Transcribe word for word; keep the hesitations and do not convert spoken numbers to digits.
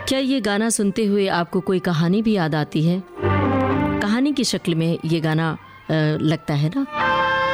क्या ये गाना सुनते हुए आपको कोई कहानी भी याद आती है? कहानी की शक्ल में ये गाना आ, लगता है ना?